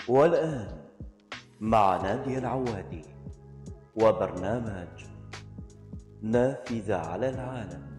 والآن مع نادية العوادي وبرنامج نافذة على العالم.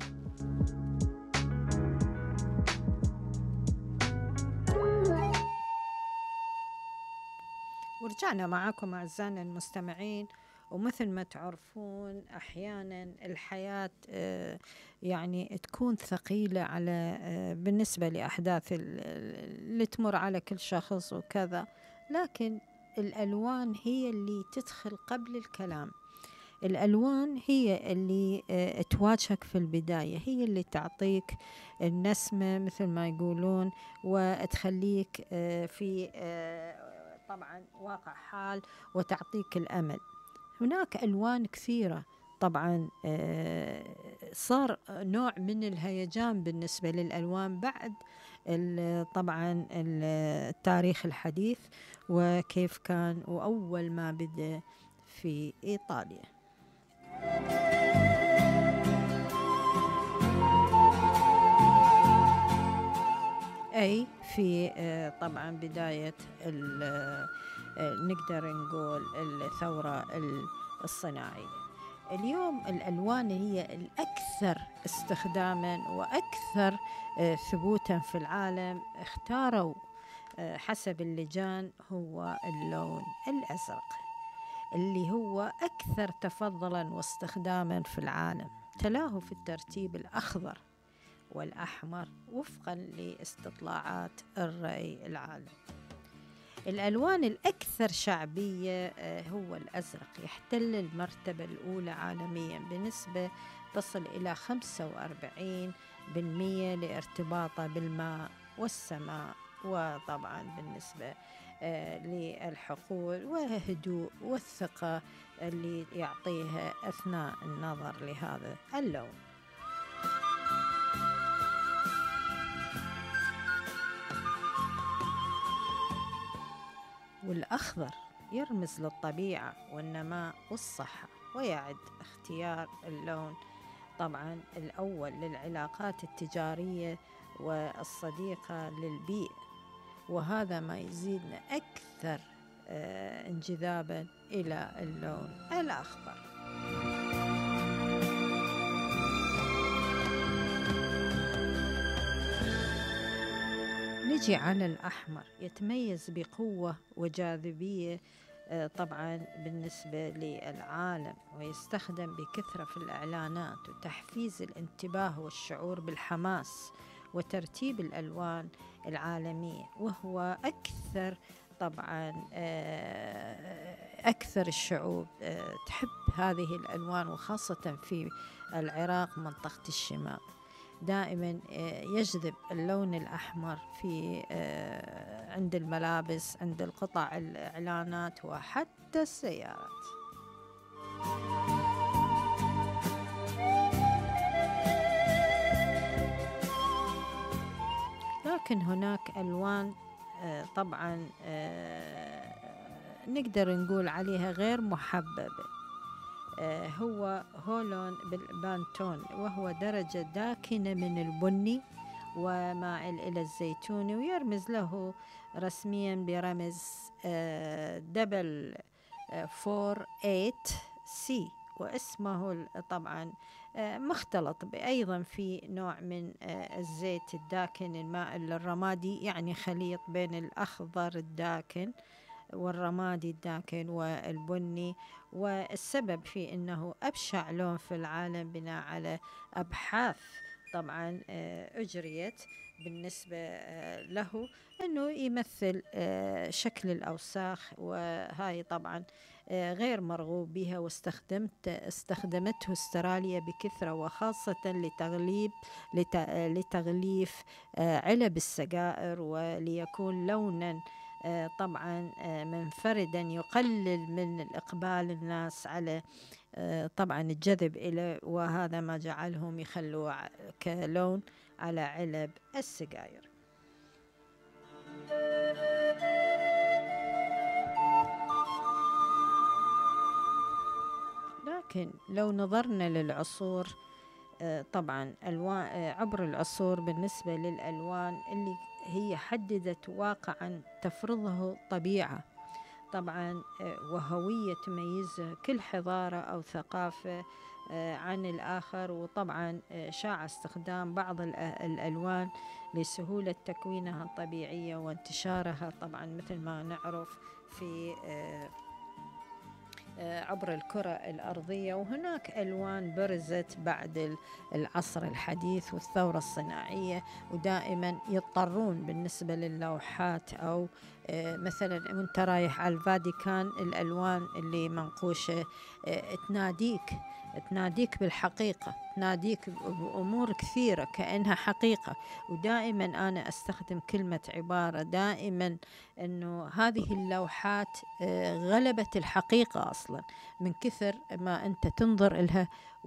ورجعنا معاكم أعزائنا المستمعين. ومثل ما تعرفون أحيانا الحياة يعني تكون ثقيلة على بالنسبة لأحداث اللي تمر على كل شخص وكذا، لكن الألوان هي اللي تدخل قبل الكلام. الألوان هي اللي تواجهك في البداية، هي اللي تعطيك النسمة مثل ما يقولون، وتخليك في طبعا واقع حال وتعطيك الأمل. هناك ألوان كثيرة طبعا، صار نوع من الهيجان بالنسبة للألوان بعد طبعا التاريخ الحديث، وكيف كان وأول ما بدأ في إيطاليا. أي في طبعا بداية نقدر نقول الثورة الصناعية. اليوم الألوان هي الأكثر استخداما وأكثر ثبوتا في العالم. اختاروا حسب اللجان هو اللون الأزرق، اللي هو أكثر تفضلا واستخداما في العالم، تلاه في الترتيب الأخضر والأحمر وفقا لاستطلاعات الرأي العالمي. الألوان الأكثر شعبية هو الأزرق، يحتل المرتبة الأولى عالميا بنسبة تصل إلى 45% لارتباطه بالماء والسماء، وطبعا بالنسبة للحقول وهدوء والثقة اللي يعطيها أثناء النظر لهذا اللون. والأخضر يرمز للطبيعة والنماء والصحة، ويعد اختيار اللون طبعا الأول للعلاقات التجارية والصديقة للبيئة، وهذا ما يزيدنا أكثر انجذابا إلى اللون الأخضر. نجي على الأحمر، يتميز بقوة وجاذبية طبعا بالنسبة للعالم، ويستخدم بكثرة في الإعلانات وتحفيز الانتباه والشعور بالحماس وترتيب الألوان العالمية، وهو أكثر طبعا أكثر الشعوب تحب هذه الألوان، وخاصة في العراق منطقة الشمال دائما يجذب اللون الأحمر في عند الملابس، عند القطع الإعلانات، وحتى السيارات. لكن هناك ألوان طبعا نقدر نقول عليها غير محببة، هو لون بالبانتون، وهو درجة داكنة من البني ومائل إلى الزيتوني، ويرمز له رسميا برمز 448C، واسمه طبعا مختلط أيضا في نوع من الزيت الداكن المائل للرمادي، يعني خليط بين الأخضر الداكن والرمادي الداكن والبني. والسبب في أنه أبشع لون في العالم بناء على أبحاث طبعا أجريت بالنسبة له، أنه يمثل شكل الأوساخ، وهاي طبعا غير مرغوب بها، استخدمته استراليا بكثرة، وخاصة لتغليف علب السجائر، وليكون لونا طبعا منفردا يقلل من الإقبال الناس على طبعا الجذب إليه، وهذا ما جعلهم يخلوه كلون على علب السجائر. لكن لو نظرنا للعصور طبعا عبر العصور بالنسبة للألوان اللي هي حددت واقعا تفرضه طبيعة طبعا، وهوية تميزها كل حضارة أو ثقافة عن الآخر. وطبعا شاع استخدام بعض الألوان لسهولة تكوينها الطبيعية وانتشارها طبعا مثل ما نعرف في عبر الكرة الأرضية. وهناك ألوان برزت بعد العصر الحديث والثورة الصناعية، ودائما يضطرون بالنسبة للوحات أو مثلا وانت رايح على الفاتيكان الألوان اللي منقوشة تناديك بالحقيقة، تناديك بأمور كثيرة كأنها حقيقة. ودائما أنا أستخدم كلمة عبارة دائما أنه هذه اللوحات غلبت الحقيقة أصلا من كثر ما أنت تنظر إلها،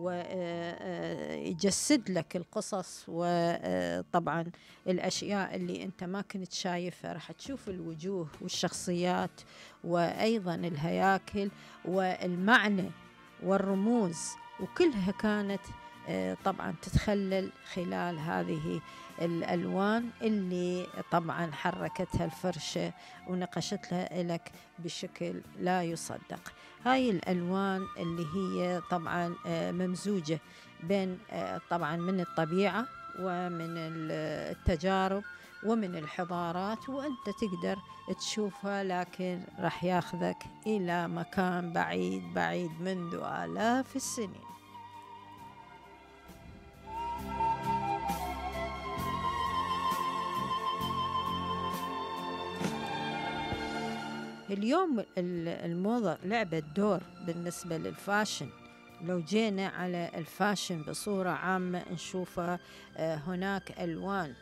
ويجسد لك القصص وطبعا الأشياء اللي أنت ما كنت شايفها. راح تشوف الوجوه والشخصيات وأيضا الهياكل والمعنى والرموز، وكلها كانت طبعا تتخلل خلال هذه الألوان اللي طبعا حركتها الفرشة ونقشتها لك بشكل لا يصدق. هاي الألوان اللي هي طبعا ممزوجة بين طبعا من الطبيعة ومن التجارب ومن الحضارات، وأنت تقدر تشوفها، لكن راح ياخذك إلى مكان بعيد بعيد منذ آلاف السنين. اليوم الموضة لعبت دور بالنسبة للفاشن. لو جينا على الفاشن بصورة عامة نشوفها هناك ألوان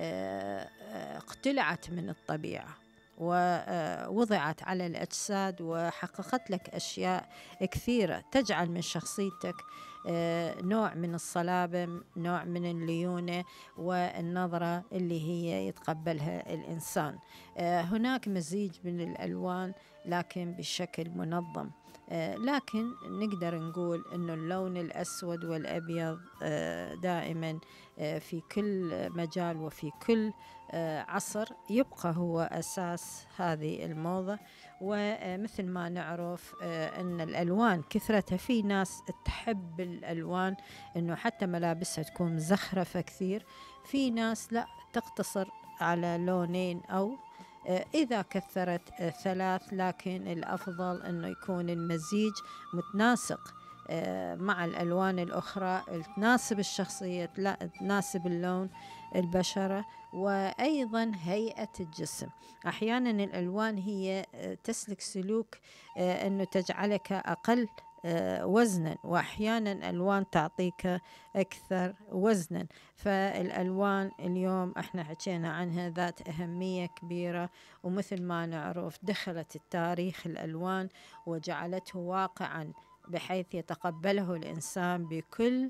اقتلعت من الطبيعة ووضعت على الأجساد وحققت لك أشياء كثيرة تجعل من شخصيتك نوع من الصلابة، نوع من الليونة والنظرة اللي هي يتقبلها الإنسان. هناك مزيج من الألوان لكن بشكل منظم. لكن نقدر نقول أنه اللون الأسود والأبيض دائما في كل مجال وفي كل عصر يبقى هو أساس هذه الموضة. ومثل ما نعرف أن الألوان كثرتها، في ناس تحب الألوان أنه حتى ملابسها تكون مزخرفة كثير، في ناس لا تقتصر على لونين أو إذا كثرت 3، لكن الأفضل أنه يكون المزيج متناسق مع الألوان الأخرى، تناسب الشخصية، تناسب اللون البشرة وأيضا هيئة الجسم. أحيانا الألوان هي تسلك سلوك أنه تجعلك أقل وزنا، وأحيانا ألوان تعطيك أكثر وزنا. فالألوان اليوم احنا حكينا عنها ذات أهمية كبيرة، ومثل ما نعرف دخلت التاريخ الألوان وجعلته واقعا بحيث يتقبله الإنسان بكل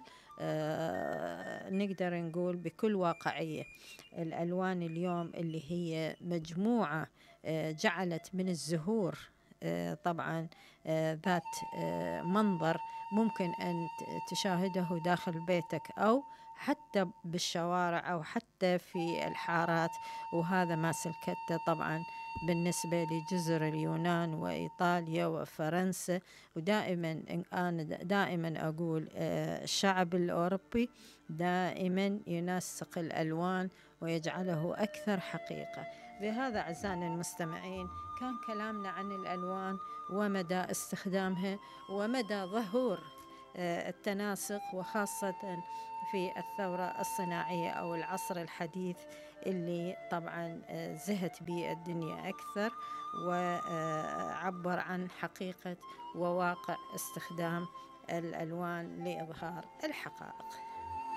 نقدر نقول بكل واقعية. الألوان اليوم اللي هي مجموعة جعلت من الزهور طبعا ذات منظر ممكن أن تشاهده داخل بيتك أو حتى بالشوارع أو حتى في الحارات. وهذا ما سلكته طبعا بالنسبة لجزر اليونان وإيطاليا وفرنسا. ودائما أنا دائما أقول الشعب الأوروبي دائما ينسق الألوان ويجعله أكثر حقيقة. بهذا أعزائنا المستمعين كان كلامنا عن الألوان ومدى استخدامها ومدى ظهور التناسق، وخاصة في الثورة الصناعية أو العصر الحديث اللي طبعا زهت به الدنيا أكثر وعبر عن حقيقة وواقع استخدام الألوان لإظهار الحقائق.